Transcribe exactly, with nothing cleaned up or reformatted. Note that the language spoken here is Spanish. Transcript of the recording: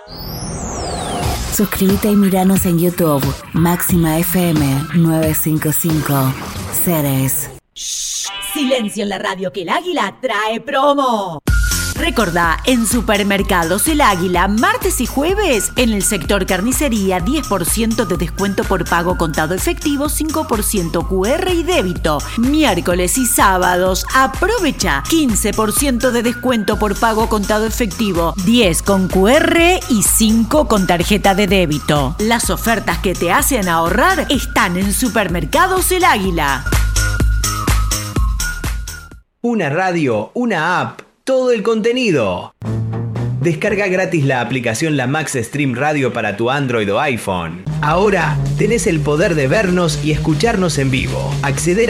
Suscríbete y miranos en YouTube. Máxima F M novecientos cincuenta y cinco. Ceres. Shh, silencio en la radio, que el Águila trae promo. Recordá, en Supermercados El Águila, martes y jueves, en el sector carnicería, diez por ciento de descuento por pago contado efectivo, cinco por ciento Q R y débito. Miércoles y sábados, aprovecha, quince por ciento de descuento por pago contado efectivo, diez con Q R y cinco con tarjeta de débito. Las ofertas que te hacen ahorrar están en Supermercados El Águila. Una radio, una app, todo el contenido. Descarga gratis la aplicación La Max Stream Radio para tu Android o iPhone. Ahora tenés el poder de vernos y escucharnos en vivo. Acceder